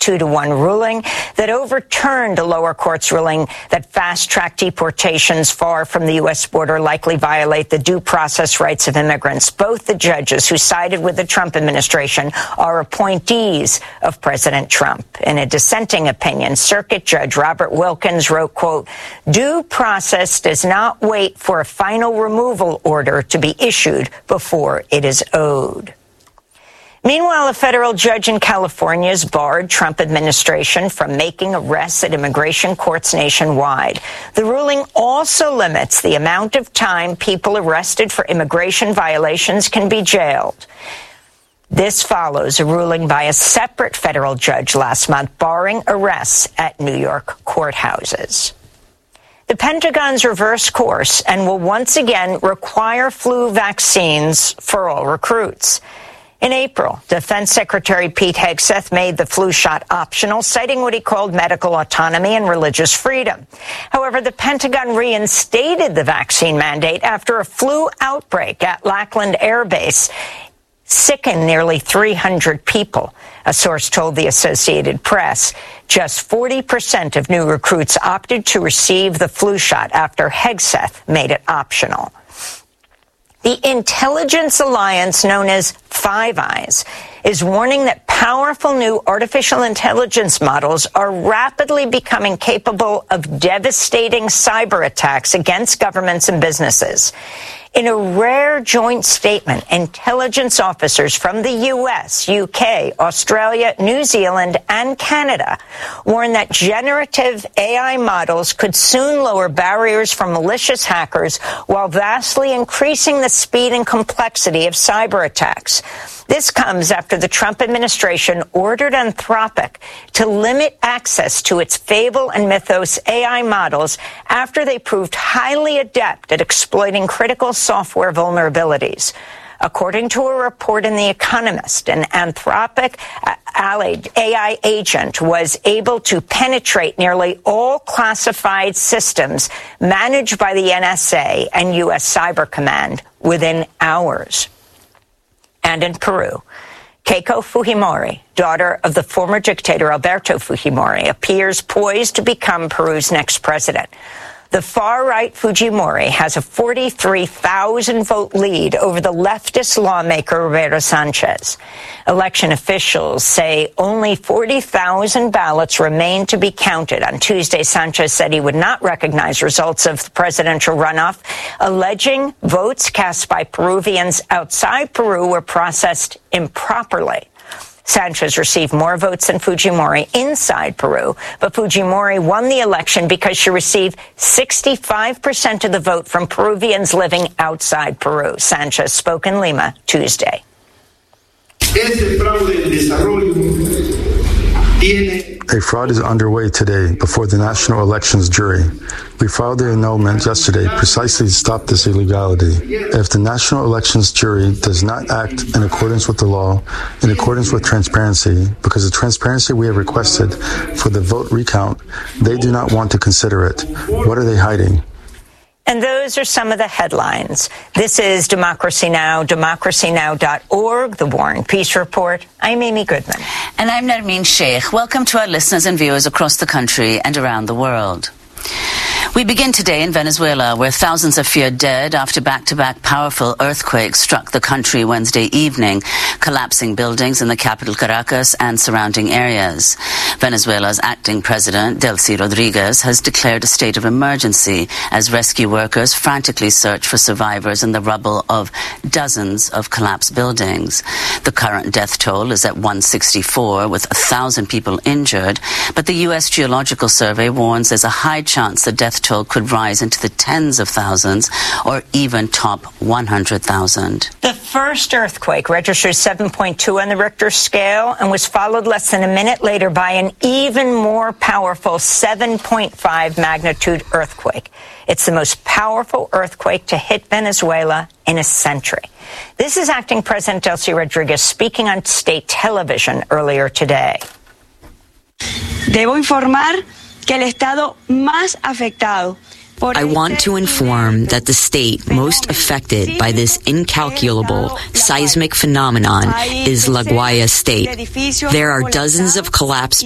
2-1 ruling that overturned a lower court's ruling that fast-track deportations far from the U.S. border likely violate the due process rights of immigrants. Both the judges who sided with the Trump administration are appointees of President Trump. In a dissenting opinion, Circuit Judge Robert Wilkins wrote, quote, "Due process does not wait for a final removal order to be issued before it is owed." Meanwhile, a federal judge in California has barred Trump administration from making arrests at immigration courts nationwide. The ruling also limits the amount of time people arrested for immigration violations can be jailed. This follows a ruling by a separate federal judge last month barring arrests at New York courthouses. The Pentagon's reversed course and will once again require flu vaccines for all recruits. In April, Defense Secretary Pete Hegseth made the flu shot optional, citing what he called medical autonomy and religious freedom. However, the Pentagon reinstated the vaccine mandate after a flu outbreak at Lackland Air Base sickened nearly 300 people. A source told the Associated Press just 40% of new recruits opted to receive the flu shot after Hegseth made it optional. The intelligence alliance known as Five Eyes is warning that powerful new artificial intelligence models are rapidly becoming capable of devastating cyber attacks against governments and businesses. In a rare joint statement, intelligence officers from the U.S., UK, Australia, New Zealand, and Canada warn that generative AI models could soon lower barriers for malicious hackers while vastly increasing the speed and complexity of cyber attacks. This comes after the Trump administration ordered Anthropic to limit access to its Fable and Mythos AI models after they proved highly adept at exploiting critical software vulnerabilities. According to a report in The Economist, an Anthropic AI agent was able to penetrate nearly all classified systems managed by the NSA and U.S. Cyber Command within hours. And in Peru, Keiko Fujimori, daughter of the former dictator Alberto Fujimori, appears poised to become Peru's next president. The far-right Fujimori has a 43,000-vote lead over the leftist lawmaker Roberto Sanchez. Election officials say only 40,000 ballots remain to be counted. On Tuesday, Sanchez said he would not recognize results of the presidential runoff, alleging votes cast by Peruvians outside Peru were processed improperly. Sanchez received more votes than Fujimori inside Peru, but Fujimori won the election because she received 65% of the vote from Peruvians living outside Peru. Sanchez spoke in Lima Tuesday. A fraud is underway today before the National Elections Jury. We filed the annulment yesterday precisely to stop this illegality. If the National Elections Jury does not act in accordance with the law, in accordance with transparency, because the transparency we have requested for the vote recount, they do not want to consider it. What are they hiding? And those are some of the headlines. This is Democracy Now!, democracynow.org, The War and Peace Report. I'm Amy Goodman. And I'm Nermeen Sheikh. Welcome to our listeners and viewers across the country and around the world. We begin today in Venezuela, where thousands are feared dead after back-to-back powerful earthquakes struck the country Wednesday evening, collapsing buildings in the capital Caracas and surrounding areas. Venezuela's acting president, Delcy Rodriguez, has declared a state of emergency as rescue workers frantically search for survivors in the rubble of dozens of collapsed buildings. The current death toll is at 164, with 1,000 people injured, but the U.S. Geological Survey warns there's a high chance the death toll could rise into the tens of thousands or even top 100,000. The first earthquake registered 7.2 on the Richter scale and was followed less than a minute later by an even more powerful 7.5 magnitude earthquake. It's the most powerful earthquake to hit Venezuela in a century. This is acting President Delcy Rodriguez speaking on state television earlier today. Debo informar que el estado más afectado. I want to inform that the state most affected by this incalculable seismic phenomenon is La Guaya State. There are dozens of collapsed